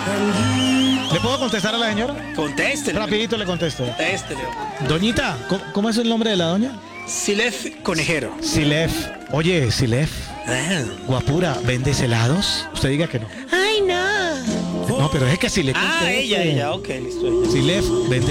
¿Le puedo contestar a la señora? Contéstele. Rapidito le contesto. Contéstele. Doñita, ¿cómo es el nombre de la doña? Silef Conejero. Silef. Oye, Silef, Ah. guapura, ¿vendes helados? Usted diga que no. Ay, no. No, pero es que si le Ah, conteste. ella, ok, listo. Ella. Silef, ¿vendes